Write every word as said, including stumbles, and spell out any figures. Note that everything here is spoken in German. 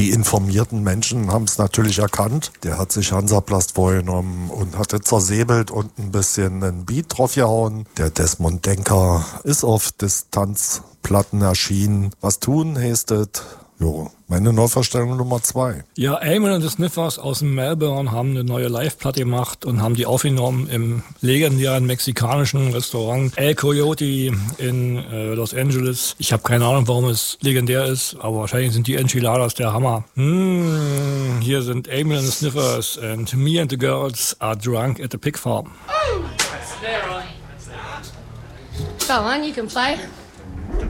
Die informierten Menschen haben es natürlich erkannt. Der hat sich Hansaplast vorgenommen und hatte zersäbelt und ein bisschen einen Beat draufgehauen. Der Desmond Denker ist auf Distanzplatten erschienen. Was tun, heißt es? Jo, meine Neuverstellung Nummer zwei. Ja, Eamon und the Sniffers aus Melbourne haben eine neue Live-Platte gemacht und haben die aufgenommen im legendären mexikanischen Restaurant El Coyote in äh, Los Angeles. Ich habe keine Ahnung, warum es legendär ist, aber wahrscheinlich sind die Enchiladas der Hammer. Mmh, hier sind Eamon and the Sniffers and me and the girls are drunk at the pig farm. Go on, you can play.